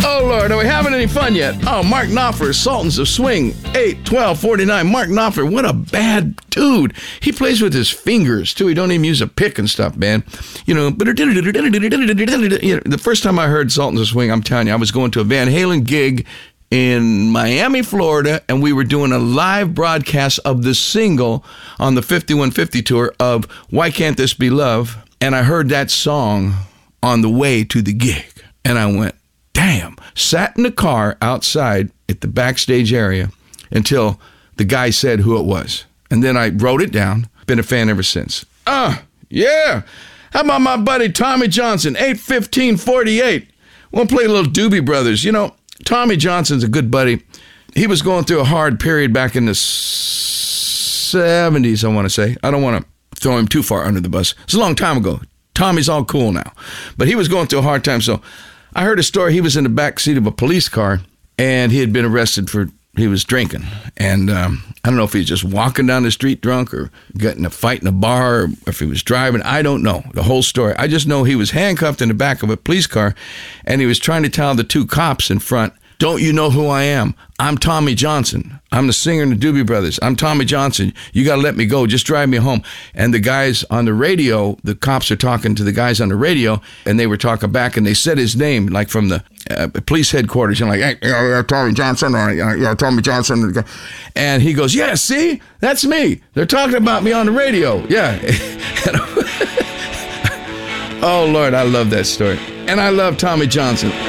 Oh, Lord, are we having any fun yet? Oh, Mark Knopfler, Sultans of Swing, 8-12-49. Mark Knopfler, what a bad dude. He plays with his fingers, too. He don't even use a pick and stuff, man. You know, the first time I heard Sultans of Swing, I'm telling you, I was going to a Van Halen gig in Miami, Florida, and we were doing a live broadcast of the single on the 5150 tour of Why Can't This Be Love? And I heard that song on the way to the gig. And I went, damn. Sat in the car outside at the backstage area until the guy said who it was. And then I wrote it down. Been a fan ever since. Yeah. How about my buddy Tommy Johnson, 8-15-48? Want to play a little Doobie Brothers. You know, Tommy Johnson's a good buddy. He was going through a hard period back in the 70s, I want to say. I don't want to throw him too far under the bus. It's a long time ago. Tommy's all cool now. But he was going through a hard time, so I heard a story. He was in the back seat of a police car, and he had been arrested he was drinking. And I don't know if he was just walking down the street drunk or got in a fight in a bar or if he was driving. I don't know the whole story. I just know he was handcuffed in the back of a police car, and he was trying to tell the two cops in front, don't you know who I am? I'm Tommy Johnson. I'm the singer in the Doobie Brothers. I'm Tommy Johnson. You got to let me go. Just drive me home. And the guys on the radio, the cops are talking to the guys on the radio, and they were talking back, and they said his name, like from the police headquarters. And like, hey, Tommy Johnson, or Tommy Johnson. And he goes, yeah, see? That's me. They're talking about me on the radio. Yeah. Oh, Lord, I love that story. And I love Tommy Johnson.